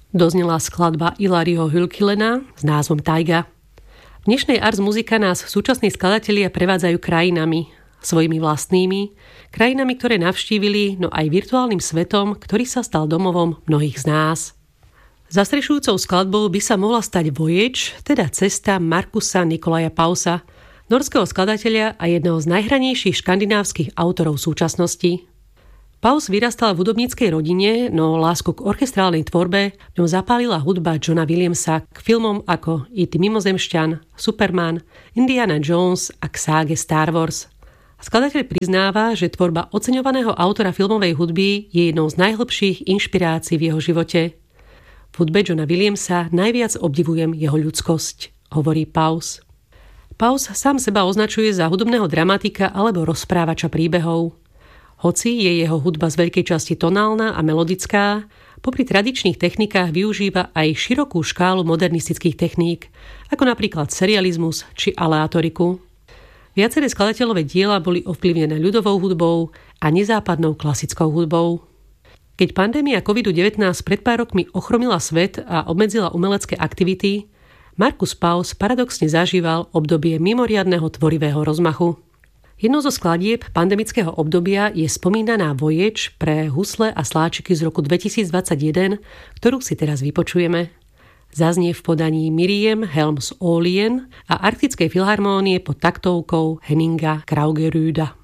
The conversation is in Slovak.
Doznela skladba Ilariho Hylkilena s názvom Taiga. V dnešnej Ars Musica nás súčasní skladatelia prevádzajú krajinami, svojimi vlastnými, krajinami, ktoré navštívili, no aj virtuálnym svetom, ktorý sa stal domovom mnohých z nás. Zastrešujúcou skladbou by sa mohla stať Voyage, teda cesta Markusa Nikolaja Pausa, norského skladateľa a jedného z najhranejších škandinávskych autorov súčasnosti. Paus vyrastal v hudobníckej rodine, no lásku k orchestrálnej tvorbe ňou zapálila hudba Johna Williamsa k filmom ako E.T. mimozemšťan, Superman, Indiana Jones a k ságe Star Wars. Skladateľ priznáva, že tvorba oceňovaného autora filmovej hudby je jednou z najhlbších inšpirácií v jeho živote. V hudbe Johna Williamsa najviac obdivujem jeho ľudskosť, hovorí Paus. Paus sám seba označuje za hudobného dramatika alebo rozprávača príbehov. Hoci je jeho hudba z veľkej časti tonálna a melodická, popri tradičných technikách využíva aj širokú škálu modernistických techník, ako napríklad serializmus či aleatoriku. Viaceré skladateľové diela boli ovplyvnené ľudovou hudbou a nezápadnou klasickou hudbou. Keď pandémia COVID-19 pred pár rokmi ochromila svet a obmedzila umelecké aktivity, Markus Paus paradoxne zažíval obdobie mimoriadneho tvorivého rozmachu. Jednou zo skladieb pandemického obdobia je spomínaná Voyage pre husle a sláčiky z roku 2021, ktorú si teraz vypočujeme. Zaznie v podaní Miriam Helms Aallien a Arktickej filharmónie pod taktovkou Henninga Kraugerüda.